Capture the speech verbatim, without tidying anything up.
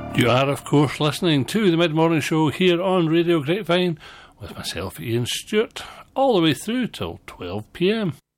You are, of course, listening to the Mid-Morning Show here on Radio Grapevine with myself, Ian Stewart, all the way through till twelve p m.